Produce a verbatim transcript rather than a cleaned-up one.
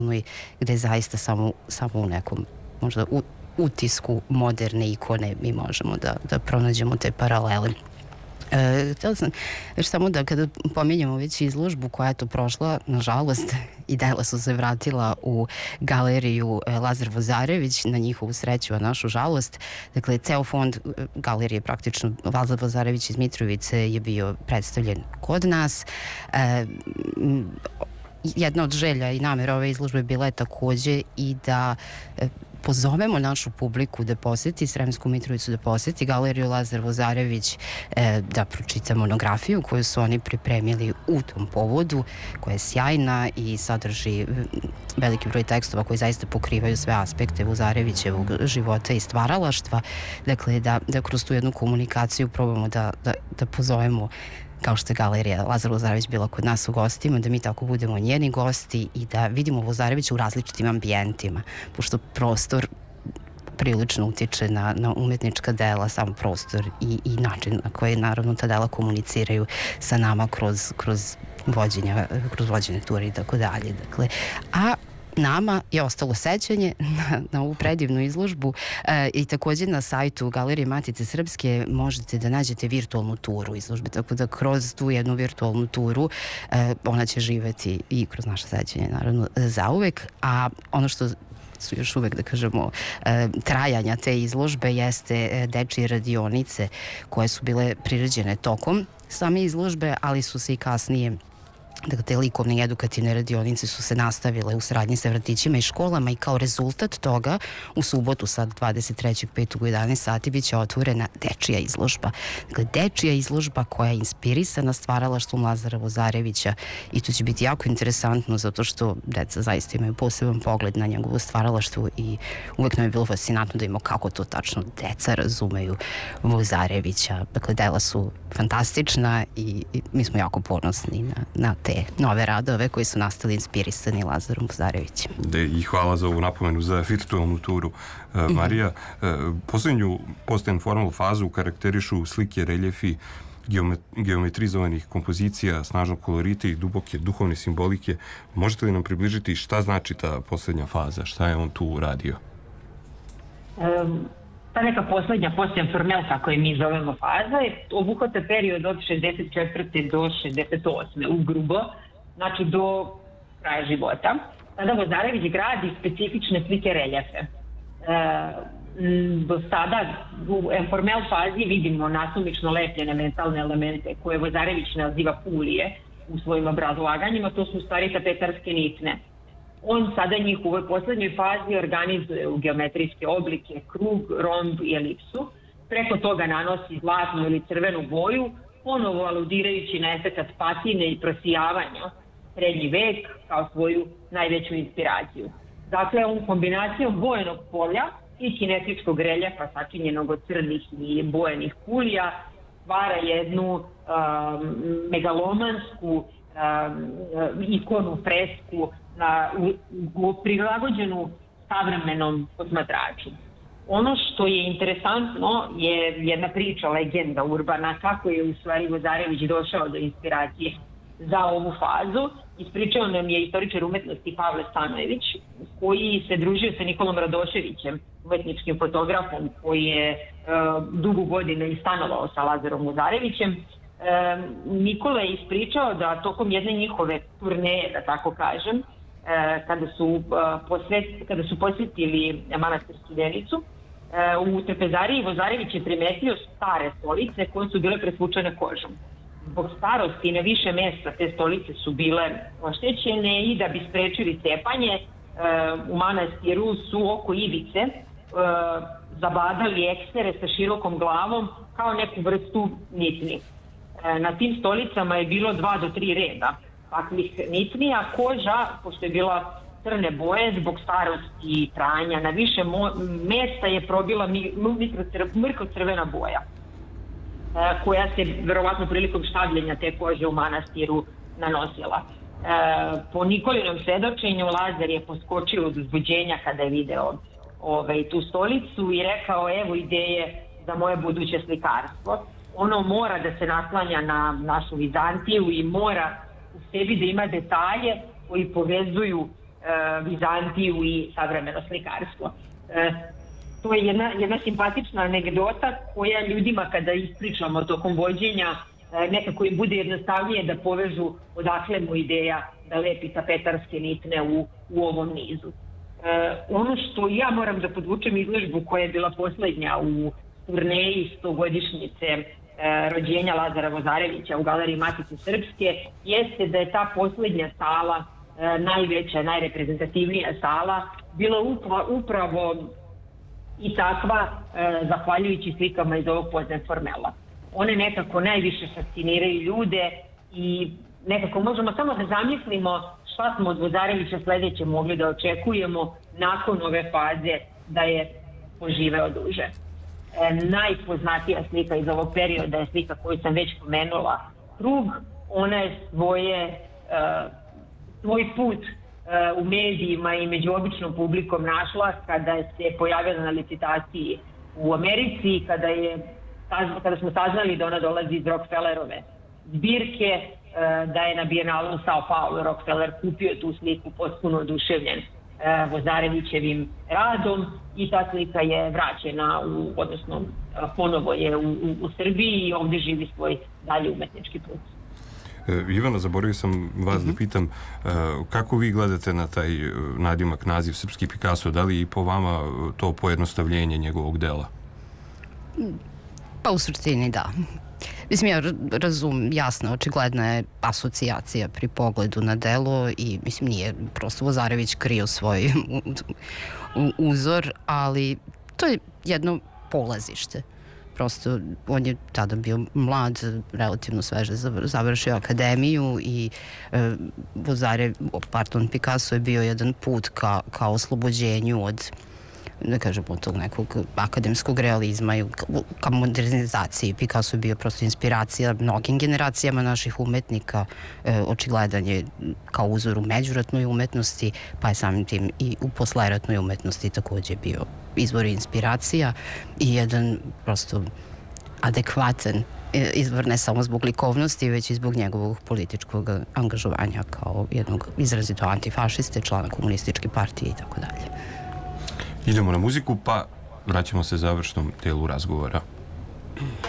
gde zaista samo, samo u nekom možda u, utisku moderne ikone mi možemo da, da pronađemo te paralele. E, htjela sam još samo da kada pominjamo već izložbu koja je to prošla, nažalost, i dela su se vratila u galeriju Lazar Vozarević, na njihovu sreću, a našu žalost. Dakle, ceo fond galerije praktično Lazar Vozarević iz Mitrovice je bio predstavljen kod nas. E, jedna od želja i namera ove izložbe bila je takođe i da pozovemo našu publiku da poseti Sremsku Mitrovicu, da poseti galeriju Lazar Vozarević, da pročita monografiju koju su oni pripremili u tom povodu, koja je sjajna i sadrži veliki broj tekstova koji zaista pokrivaju sve aspekte Vozarevićevog života i stvaralaštva. Dakle, da, da kroz tu jednu komunikaciju probamo da, da, da pozovemo, kao što je galerija Lazar Vozarević bila kod nas u gostima, da mi tako budemo njeni gosti i da vidimo Vozarevića u različitim ambijentima, pošto prostor prilično utiče na, na umetnička dela, sam prostor i, i način na koji naravno ta dela komuniciraju sa nama kroz, kroz vođenja, kroz vođenje ture i tako dalje. Dakle, a nama je ostalo sećanje na, na ovu predivnu izložbu e, i takođe na sajtu Galerije Matice Srpske možete da nađete virtualnu turu izložbe, tako da kroz tu jednu virtualnu turu e, ona će živeti i kroz naše sećanje naravno zauvek, a ono što su još uvek, da kažemo, e, trajanja te izložbe jeste e, dečije radionice koje su bile priređene tokom same izložbe, ali su se i kasnije, dakle, te likovne i edukativne radionice su se nastavile u saradnji sa vrtićima i školama i kao rezultat toga u subotu sad dvadeset trećeg petog u jedanaest sati biće otvorena dečija izložba. Dakle, dečija izložba koja je inspirisana stvaralaštvom Lazara Vozarevića i to će biti jako interesantno zato što deca zaista imaju poseban pogled na njegovo stvaralaštvo i uvek nam je bilo fascinantno da imamo kako to tačno deca razumeju Vozarevića. Dakle, dela su fantastična i, i mi smo jako ponosni na, na te nove radove koji su nastali inspirisani Lazarom Vozarevićem. I hvala za ovu napomenu za virtualnu turu. Marija, poslednju post-informal fazu karakterišu slike, reljefi, geometrizovanih kompozicija, snažnog kolorita i duboke duhovne simbolike. Možete li nam približiti šta znači ta poslednja faza? Šta je on tu radio? Um. Ta neka poslednja post-informal, kako je mi zovemo faza, je obuhvata period od šezdeset četvrte do šezdeset osme u grubo, znači do kraja života. Tada Vozarević gradi specifične slike reljefe. E, do sada u informal fazi vidimo nasumično lepljene mentalne elemente koje Vozarević naziva pulije u svojim obrazlaganjima, to su u stvari katetarske nitne. On sada njih u ovoj poslednjoj fazi organizuje u geometrijske oblike, krug, romb i elipsu. Preko toga nanosi zlatnu ili crvenu boju, ponovo aludirajući na efekat patine i prosijavanja, srednji vek kao svoju najveću inspiraciju. Dakle, on kombinacijom bojenog polja i kinetičkog reljefa sačinjenog od crnih i bojenih kulija stvara jednu um, megalomansku um, ikonu, fresku, na, u, u prilagođenu savremenom posmatraču. Ono što je interesantno je jedna priča, legenda urbana, kako je u stvari Vozarević došao do inspiracije za ovu fazu. Ispričao nam je istoričar umetnosti Pavle Stanojević, koji se družio sa Nikolom Radoševićem, umetničkim fotografom, koji je uh, dugo godina i stanovao sa Lazarom Vozarevićem. Uh, Nikola je ispričao da tokom jedne njihove turneje, da tako kažem, kada su, posvet, kada su posjetili manastir Studenicu, u trpezariji Vozarević je primetio stare stolice koje su bile presvučene kožom. Zbog starosti na više mesta te stolice su bile oštećene i da bi sprečili cepanje, u manastiru su oko ivice zabadali ekstere sa širokom glavom kao neku vrstu nitni. Na tim stolicama je bilo dva do tri reda takvih nitni, a koža, pošto je bila crne boje, zbog starosti i trajanja, na više mesta je probila mrko-crvena boja, koja se verovatno prilikom štavljenja te kože u manastiru nanosila. Po Nikolinom svedočenju, Lazar je poskočio od uzbuđenja kada je video ovaj, tu stolicu i rekao, evo ideje za moje buduće slikarstvo. Ono mora da se naslanja na našu Vizantiju i mora u sebi da ima detalje koji povezuju Vizantiju i savremeno slikarstvo. To je jedna, jedna simpatična anegdota koja ljudima kada ispričamo tokom vođenja nekako im bude jednostavnije da povežu odakle mu ideja da lepi tapetarske nitne u, u ovom nizu. Ono što ja moram da podvučem izložbu koja je bila poslednja u turneji stogodišnjice rođenja Lazara Vozarevića u Galeriji Matice Srpske jeste da je ta poslednja sala, najveća, najreprezentativnija sala, bila upravo i takva zahvaljujući slikama iz ovog Poznanformela. One nekako najviše fasciniraju ljude i nekako možemo samo da zamislimo šta smo od Vozarevića sledeće mogli da očekujemo nakon ove faze da je poživeo duže. E, najpoznatija slika iz ovog perioda je slika koju sam već pomenula, Krug. Ona je svoje, uh, svoj put uh, u medijima i među običnom publikom našla kada se pojavila na licitaciji u Americi, kada, je, kada smo saznali da ona dolazi iz Rockefellerove zbirke, uh, da je na Bijenalu u Sao Paulo Rockefeller kupio tu sliku potpuno oduševljen uh, Vozarevićevim radom i ta slika je vraćena, u, odnosno uh, ponovo je u, u, u Srbiji i ovdje živi svoj dalji umetnički put. Ivana, zaboravio sam vas da pitam kako vi gledate na taj nadimak, naziv Srpski Picasso, da li i po vama to pojednostavljenje njegovog dela? Pa u suštini da. Mislim, ja razum, jasno, očigledna je asocijacija pri pogledu na delo i mislim nije prosto Vozarević krio svoj uzor, ali to je jedno polazište. Prosto, on je tada bio mlad, relativno sveže završio akademiju i e, Vozarev, pardon, Picasso je bio jedan put ka, ka oslobođenju od, da kažemo, tog nekog akademskog realizma i ka modernizaciji. Picasso je bio prosto inspiracija mnogim generacijama naših umetnika, e, očigledan je kao uzor u međuratnoj umetnosti, pa je samim tim i u posleratnoj umetnosti također bio izvor inspiracija i jedan prosto adekvatan izvor ne samo zbog likovnosti, već i zbog njegovog političkog angažovanja kao jednog izrazito antifašiste, člana komunističke partije i tako dalje. Idemo na muziku, pa vraćamo se završnom delu razgovora.